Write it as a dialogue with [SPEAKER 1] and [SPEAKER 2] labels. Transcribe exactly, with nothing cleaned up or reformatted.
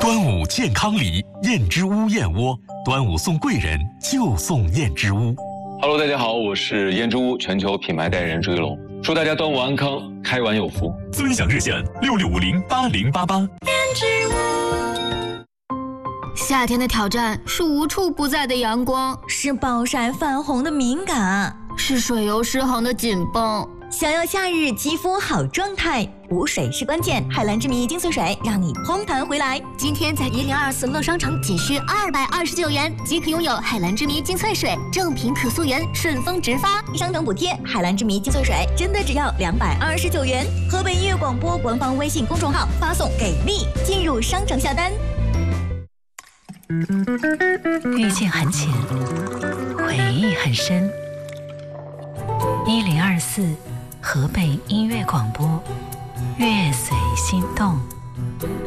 [SPEAKER 1] 端午健康礼，燕之屋燕窝，端午送贵人就送燕之屋。
[SPEAKER 2] Hello， 大家好，我是燕之屋全球品牌代言人朱一龙，祝大家端午安康，开碗有福。
[SPEAKER 1] 尊享热线六六五零八零八八。
[SPEAKER 3] 燕之屋。夏天的挑战是无处不在的阳光，
[SPEAKER 4] 是暴晒泛红的敏感，
[SPEAKER 3] 是水油失衡的紧绷。
[SPEAKER 4] 想要夏日肌肤好状态，补水是关键。海蓝之谜精粹水让你嘭弹回来。
[SPEAKER 3] 今天在一零二四乐商城仅需二百二十九元即可拥有海蓝之谜精粹水，正品可溯源，顺丰直发，
[SPEAKER 4] 商城补贴。海蓝之谜精粹水真的只要两百二十九元。河北音乐广播官方微信公众号发送给力，进入商城下单。
[SPEAKER 5] 遇见很浅，回忆很深。一零二四河北音乐广播，乐随心动。